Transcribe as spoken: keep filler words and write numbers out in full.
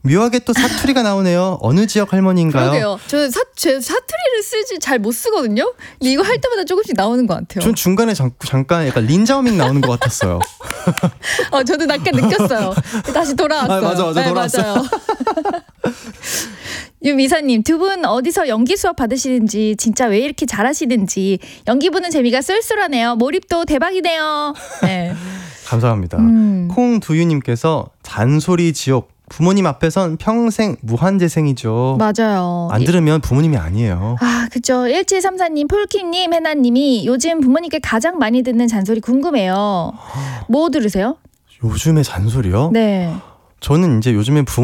묘하게 또 사투리가 나오네요. 어느 지역 할머니인가요? 그러게요. 저는 사, 제 사투리를 쓰지 잘 못 쓰거든요. 근데 이거 할 때마다 조금씩 나오는 것 같아요. 전 중간에 잠, 잠깐 약간 린자오밍 나오는 것 같았어요. 어, 저도 낮게 느꼈어요. 다시 돌아왔어요. 아, 맞아, 맞아, 네, 돌아왔어요. 맞아요. 유미사님, 두 분 어디서 연기 수업 받으시는지, 진짜 왜 이렇게 잘하시는지, 연기 보는 재미가 쏠쏠하네요. 몰입도 대박이네요. 네. 감사합니다. 음. 콩두유님께서 잔소리 지옥. 부모님 앞에선 평생 무한재생이죠. 맞아요. 안 들으면 부모님이 아니에요. 아, 그죠. 일칠삼사님, 폴킴님, 해나님이 요즘 부모님께 가장 많이 듣는 잔소리 궁금해요. 뭐 들으세요? 요즘에 잔소리요? 네. 저는 이제 요즘에 부모